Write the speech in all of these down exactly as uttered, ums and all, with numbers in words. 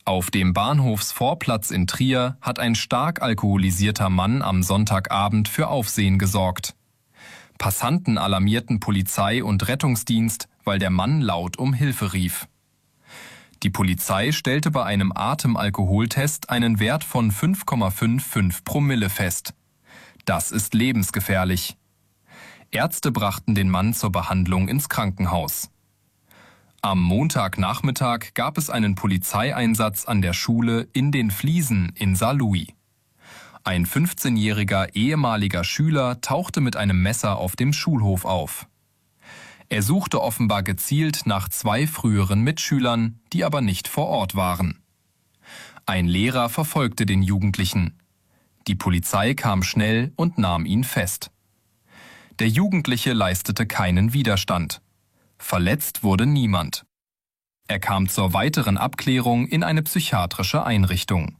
Auf dem Bahnhofsvorplatz in Trier hat ein stark alkoholisierter Mann am Sonntagabend für Aufsehen gesorgt. Passanten alarmierten Polizei und Rettungsdienst, weil der Mann laut um Hilfe rief. Die Polizei stellte bei einem Atemalkoholtest einen Wert von fünf Komma fünfundfünfzig Promille fest. Das ist lebensgefährlich. Ärzte brachten den Mann zur Behandlung ins Krankenhaus. Am Montagnachmittag gab es einen Polizeieinsatz an der Schule in den Fliesen in Saarlouis. Ein fünfzehnjähriger ehemaliger Schüler tauchte mit einem Messer auf dem Schulhof auf. Er suchte offenbar gezielt nach zwei früheren Mitschülern, die aber nicht vor Ort waren. Ein Lehrer verfolgte den Jugendlichen. Die Polizei kam schnell und nahm ihn fest. Der Jugendliche leistete keinen Widerstand. Verletzt wurde niemand. Er kam zur weiteren Abklärung in eine psychiatrische Einrichtung.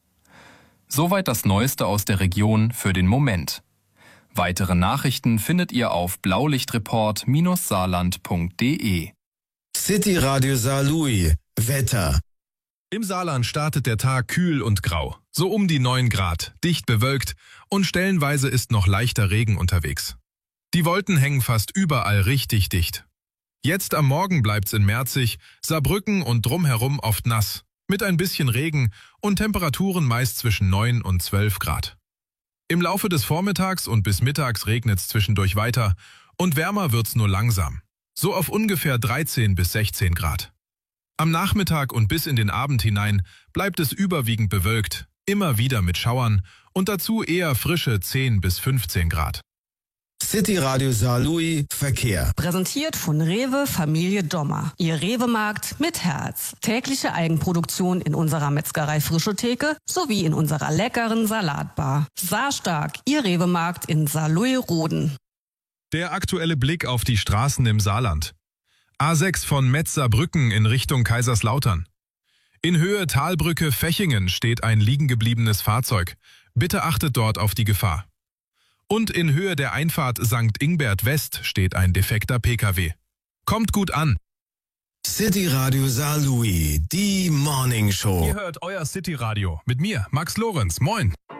Soweit das Neueste aus der Region für den Moment. Weitere Nachrichten findet ihr auf blaulichtreport Bindestrich saarland Punkt de. City Radio Saarlouis. Wetter. Im Saarland startet der Tag kühl und grau. So um die neun Grad, dicht bewölkt und stellenweise ist noch leichter Regen unterwegs. Die Wolken hängen fast überall richtig dicht. Jetzt am Morgen bleibt's in Merzig, Saarbrücken und drumherum oft nass, mit ein bisschen Regen und Temperaturen meist zwischen neun und zwölf Grad. Im Laufe des Vormittags und bis mittags regnet's zwischendurch weiter und wärmer wird's nur langsam, so auf ungefähr dreizehn bis sechzehn Grad. Am Nachmittag und bis in den Abend hinein bleibt es überwiegend bewölkt, immer wieder mit Schauern und dazu eher frische zehn bis fünfzehn Grad. City Radio Saarlouis Verkehr. Präsentiert von Rewe Familie Dommer. Ihr Rewe-Markt mit Herz. Tägliche Eigenproduktion in unserer Metzgerei Frische Theke sowie in unserer leckeren Salatbar. Saarstark, Ihr Rewe-Markt in Saarlouis-Roden. Der aktuelle Blick auf die Straßen im Saarland. A sechs von Metz-Saarbrücken in Richtung Kaiserslautern. In Höhe Talbrücke Fechingen steht ein liegengebliebenes Fahrzeug. Bitte achtet dort auf die Gefahr. Und in Höhe der Einfahrt Sankt Ingbert West steht ein defekter P K W. Kommt gut an! City Radio Saarlouis, die Morning Show. Ihr hört euer City Radio mit mir, Max Lorenz. Moin!